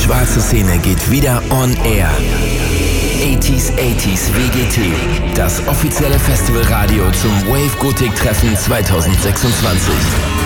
schwarze Szene geht wieder on air. 80s WGT, das offizielle Festivalradio zum Wave Gothic Treffen 2026.